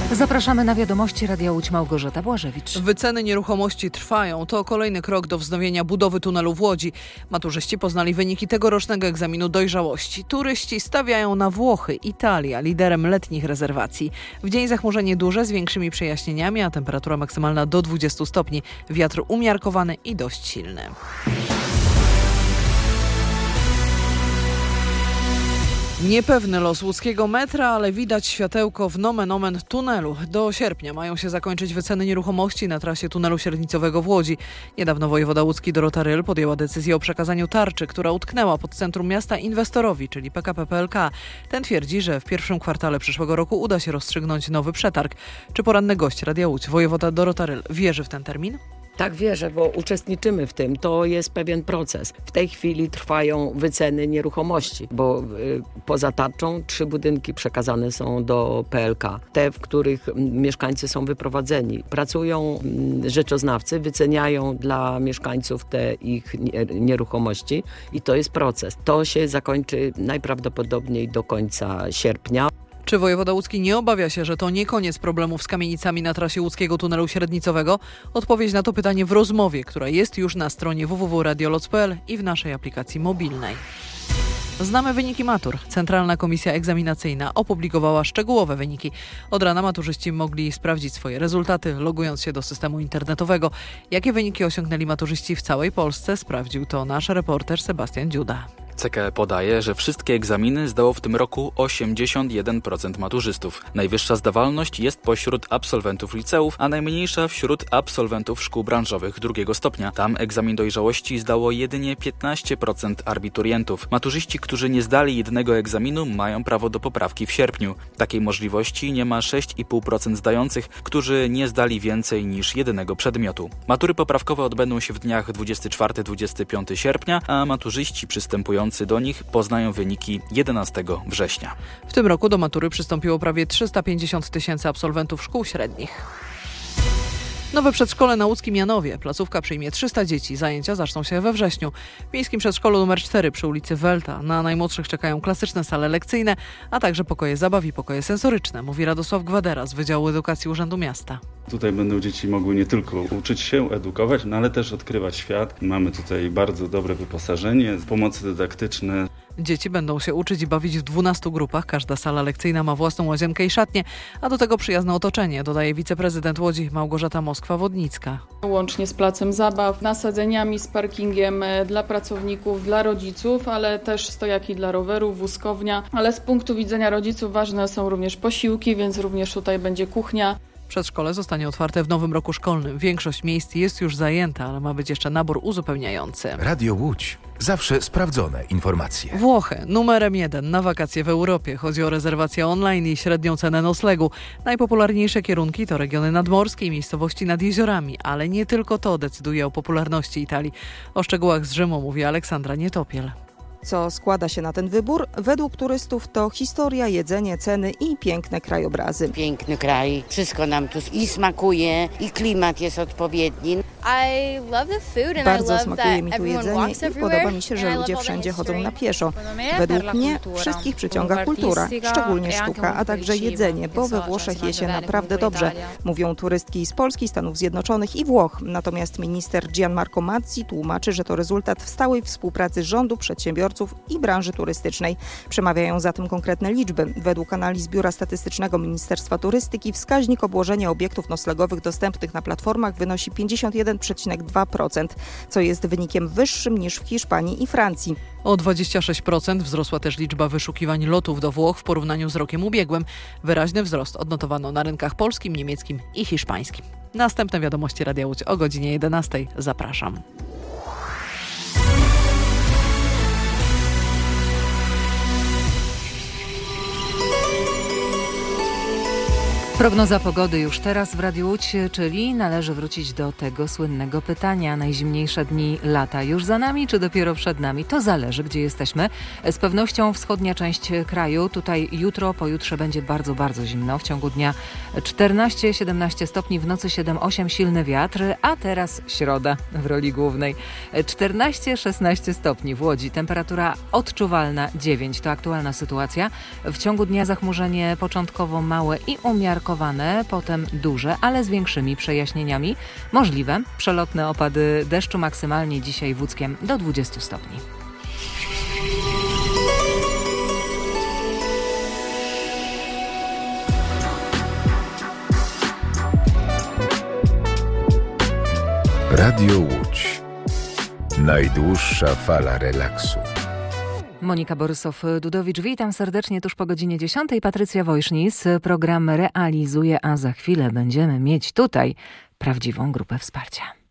Zapraszamy na wiadomości Radia Łódź, Małgorzata Błażewicz. Wyceny nieruchomości trwają. To kolejny krok do wznowienia budowy tunelu w Łodzi. Maturzyści poznali wyniki tegorocznego egzaminu dojrzałości. Turyści stawiają na Włochy. Italia liderem letnich rezerwacji. W dzień zachmurzenie duże z większymi przejaśnieniami, a temperatura maksymalna do 20 stopni. Wiatr umiarkowany i dość silny. Niepewny los łódzkiego metra, ale widać światełko w nomen omen tunelu. Do sierpnia mają się zakończyć wyceny nieruchomości na trasie tunelu średnicowego w Łodzi. Niedawno wojewoda łódzki Dorota Ryl podjęła decyzję o przekazaniu tarczy, która utknęła pod centrum miasta inwestorowi, czyli PKP PLK. Ten twierdzi, że w pierwszym kwartale przyszłego roku uda się rozstrzygnąć nowy przetarg. Czy poranny gość Radia Łódź, wojewoda Dorota Ryl, wierzy w ten termin? Tak, wierzę, bo uczestniczymy w tym. To jest pewien proces. W tej chwili trwają wyceny nieruchomości, bo poza tarczą 3 budynki przekazane są do PLK. Te, w których mieszkańcy są wyprowadzeni. Pracują rzeczoznawcy, wyceniają dla mieszkańców te ich nieruchomości i to jest proces. To się zakończy najprawdopodobniej do końca sierpnia. Czy wojewoda łódzki nie obawia się, że to nie koniec problemów z kamienicami na trasie łódzkiego tunelu średnicowego? Odpowiedź na to pytanie w rozmowie, która jest już na stronie www.radioloc.pl i w naszej aplikacji mobilnej. Znamy wyniki matur. Centralna Komisja Egzaminacyjna opublikowała szczegółowe wyniki. Od rana maturzyści mogli sprawdzić swoje rezultaty, logując się do systemu internetowego. Jakie wyniki osiągnęli maturzyści w całej Polsce, sprawdził to nasz reporter Sebastian Dziuda. CKE podaje, że wszystkie egzaminy zdało w tym roku 81% maturzystów. Najwyższa zdawalność jest pośród absolwentów liceów, a najmniejsza wśród absolwentów szkół branżowych drugiego stopnia. Tam egzamin dojrzałości zdało jedynie 15% abiturientów. Maturzyści, którzy nie zdali jednego egzaminu, mają prawo do poprawki w sierpniu. Takiej możliwości nie ma 6,5% zdających, którzy nie zdali więcej niż jednego przedmiotu. Matury poprawkowe odbędą się w dniach 24-25 sierpnia, a maturzyści przystępują do nich poznają wyniki 11 września. W tym roku do matury przystąpiło prawie 350 000 absolwentów szkół średnich. Nowe przedszkole na łódzkim Janowie. Placówka przyjmie 300 dzieci. Zajęcia zaczną się we wrześniu. W miejskim przedszkolu nr 4 przy ulicy Welta na najmłodszych czekają klasyczne sale lekcyjne, a także pokoje zabaw i pokoje sensoryczne, mówi Radosław Gwadera z Wydziału Edukacji Urzędu Miasta. Tutaj będą dzieci mogły nie tylko uczyć się, edukować, ale też odkrywać świat. Mamy tutaj bardzo dobre wyposażenie, pomocy dydaktyczne. Dzieci będą się uczyć i bawić w 12 grupach. Każda sala lekcyjna ma własną łazienkę i szatnię, a do tego przyjazne otoczenie, dodaje wiceprezydent Łodzi Małgorzata Moskwa-Wodnicka. Łącznie z placem zabaw, nasadzeniami, z parkingiem dla pracowników, dla rodziców, ale też stojaki dla rowerów, wózkownia. Ale z punktu widzenia rodziców ważne są również posiłki, więc również tutaj będzie kuchnia. Przedszkole zostanie otwarte w nowym roku szkolnym. Większość miejsc jest już zajęta, ale ma być jeszcze nabór uzupełniający. Radio Łódź. Zawsze sprawdzone informacje. Włochy. Numerem 1 na wakacje w Europie. Chodzi o rezerwacje online i średnią cenę noclegu. Najpopularniejsze kierunki to regiony nadmorskie i miejscowości nad jeziorami, ale nie tylko to decyduje o popularności Italii. O szczegółach z Rzymu mówi Aleksandra Nietopiel. Co składa się na ten wybór? Według turystów to historia, jedzenie, ceny i piękne krajobrazy. Piękny kraj, wszystko nam tu i smakuje, i klimat jest odpowiedni. Bardzo smakuje mi tu jedzenie i podoba mi się, że ludzie wszędzie chodzą na pieszo. Według mnie wszystkich przyciąga kultura, szczególnie sztuka, a także jedzenie, bo we Włoszech je się naprawdę dobrze, mówią turystki z Polski, Stanów Zjednoczonych i Włoch. Natomiast minister Gianmarco Mazzi tłumaczy, że to rezultat stałej współpracy rządu, przedsiębiorców i branży turystycznej. Przemawiają za tym konkretne liczby. Według analiz Biura Statystycznego Ministerstwa Turystyki wskaźnik obłożenia obiektów noclegowych dostępnych na platformach wynosi 51,2%, co jest wynikiem wyższym niż w Hiszpanii i Francji. O 26% wzrosła też liczba wyszukiwań lotów do Włoch w porównaniu z rokiem ubiegłym. Wyraźny wzrost odnotowano na rynkach polskim, niemieckim i hiszpańskim. Następne wiadomości Radia Łódź o godzinie 11. Zapraszam. Prognoza pogody już teraz w Radiu Łódź, czyli należy wrócić do tego słynnego pytania. Najzimniejsze dni lata już za nami, czy dopiero przed nami? To zależy, gdzie jesteśmy. Z pewnością wschodnia część kraju. Tutaj jutro, pojutrze będzie bardzo, bardzo zimno. W ciągu dnia 14-17 stopni, w nocy 7-8 silny wiatr, a teraz środa w roli głównej. 14-16 stopni w Łodzi. Temperatura odczuwalna 9. To aktualna sytuacja. W ciągu dnia zachmurzenie początkowo małe i umiarkowane. umiarkowane, potem duże, ale z większymi przejaśnieniami. Możliwe przelotne opady deszczu, maksymalnie dzisiaj w Łódzkiem do 20 stopni. Radio Łódź. Najdłuższa fala relaksu. Monika Borysow-Dudowicz, witam serdecznie tuż po godzinie 10. Patrycja Wojsznis program realizuje, a za chwilę będziemy mieć tutaj prawdziwą grupę wsparcia.